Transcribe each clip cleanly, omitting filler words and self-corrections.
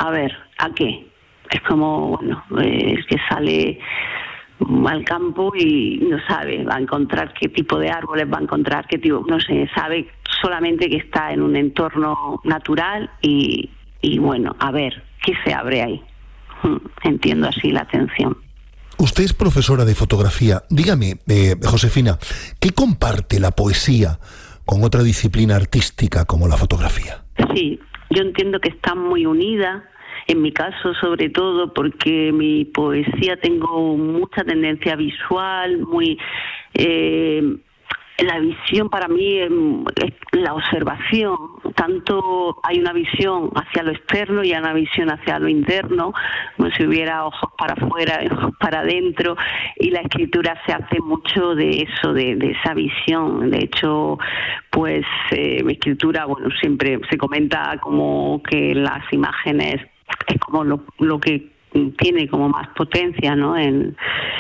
a ver, ¿a qué? Es como, bueno, el que sale al campo y no sabe, va a encontrar qué tipo de árboles, va a encontrar qué tipo, no sé, sabe solamente que está en un entorno natural y bueno, a ver, ¿qué se abre ahí? Entiendo así la atención. Usted es profesora de fotografía. Dígame, Josefina, ¿qué comparte la poesía con otra disciplina artística como la fotografía? Sí, yo entiendo que están muy unidas. En mi caso, sobre todo, porque mi poesía tengo mucha tendencia visual, muy... la visión para mí es la observación. Tanto hay una visión hacia lo externo y hay una visión hacia lo interno, como si hubiera ojos para afuera y ojos para adentro, y la escritura se hace mucho de eso, de esa visión. De hecho, pues mi escritura, bueno, siempre se comenta como que las imágenes es como lo que tiene como más potencia, ¿no? en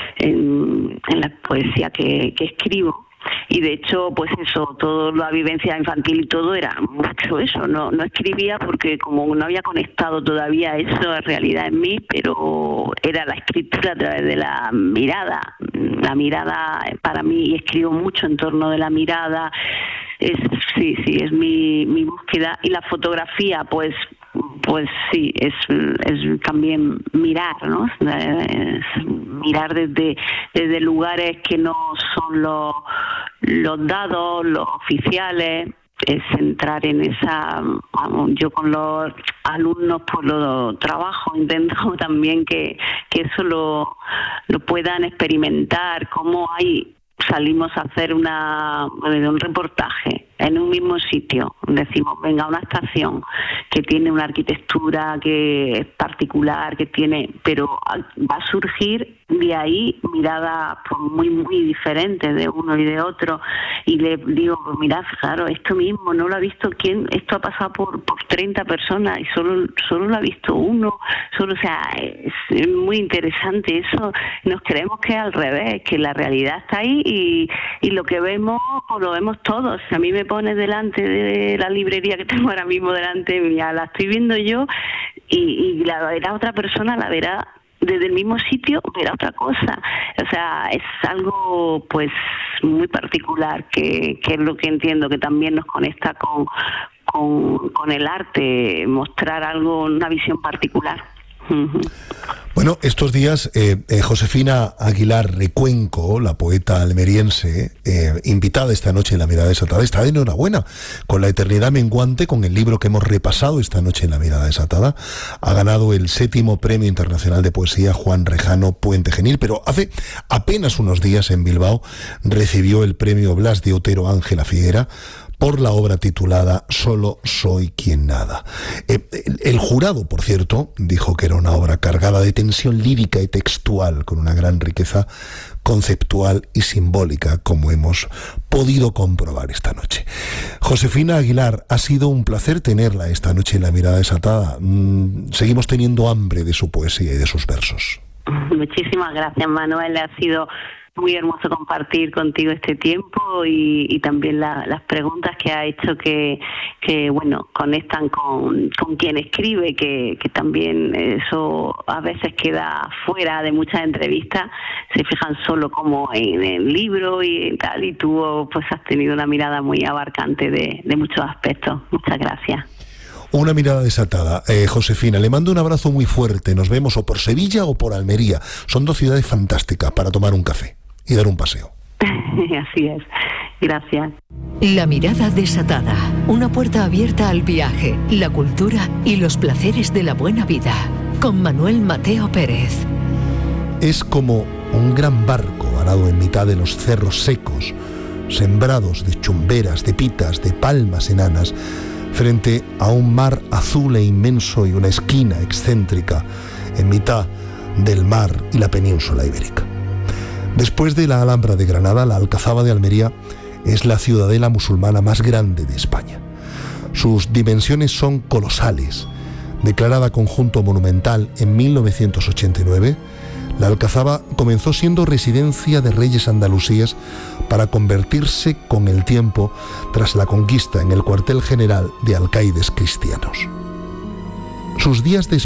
la poesía que escribo. Y de hecho, pues eso, toda la vivencia infantil y todo era mucho eso. No escribía porque como no había conectado todavía eso en realidad en mí, pero era la escritura a través de la mirada. La mirada para mí, y escribo mucho en torno de la mirada, es mi búsqueda. Y la fotografía, pues sí, es también mirar, ¿no? Es mirar desde lugares que no son los dados, los oficiales. Es entrar en esa, vamos, yo con los alumnos pues lo trabajo, intento también que eso lo puedan experimentar, cómo salimos a hacer un reportaje en un mismo sitio. Decimos, venga, una estación que tiene una arquitectura que es particular, que tiene, pero va a surgir de ahí miradas pues, muy, muy diferentes de uno y de otro. Y le digo, pues mirad, claro, esto mismo no lo ha visto esto ha pasado por 30 personas y solo lo ha visto uno. O sea, es muy interesante eso. Nos creemos que es al revés, que la realidad está ahí y lo que vemos, pues lo vemos todos. A mí me pones delante de la librería que tengo ahora mismo delante mía, la estoy viendo yo y la verá otra persona, la verá desde el mismo sitio, verá otra cosa. O sea, es algo pues muy particular que es lo que entiendo que también nos conecta con el arte, mostrar algo, una visión particular. Bueno, estos días Josefina Aguilar Recuenco, la poeta almeriense, invitada esta noche en La Mirada Desatada, está de enhorabuena con la eternidad menguante, con el libro que hemos repasado esta noche en La Mirada Desatada. Ha ganado el 7º Premio Internacional de Poesía Juan Rejano Puente Genil, pero hace apenas unos días en Bilbao recibió el Premio Blas de Otero Ángela Figuera por la obra titulada Solo soy quien nada. El jurado, por cierto, dijo que era una obra cargada de tensión lírica y textual, con una gran riqueza conceptual y simbólica, como hemos podido comprobar esta noche. Josefina Aguilar, ha sido un placer tenerla esta noche en La Mirada Desatada. Seguimos teniendo hambre de su poesía y de sus versos. Muchísimas gracias, Manuel. Ha sido muy hermoso compartir contigo este tiempo y también las preguntas que ha hecho que bueno, conectan con quien escribe, que también eso a veces queda fuera de muchas entrevistas. Se fijan solo como en el libro y tal, y tú pues has tenido una mirada muy abarcante de muchos aspectos. Muchas gracias. Una mirada desatada. Josefina, le mando un abrazo muy fuerte. Nos vemos o por Sevilla o por Almería. Son dos ciudades fantásticas para tomar un café y dar un paseo. Así es. Gracias. La Mirada Desatada. Una puerta abierta al viaje, la cultura y los placeres de la buena vida. Con Manuel Mateo Pérez. Es como un gran barco varado en mitad de los cerros secos, sembrados de chumberas, de pitas, de palmas enanas, frente a un mar azul e inmenso y una esquina excéntrica en mitad del mar y la península ibérica. Después de la Alhambra de Granada, la Alcazaba de Almería es la ciudadela musulmana más grande de España. Sus dimensiones son colosales. Declarada conjunto monumental en 1989, la Alcazaba comenzó siendo residencia de reyes andalusíes para convertirse con el tiempo, tras la conquista, en el cuartel general de alcaides cristianos. Sus días de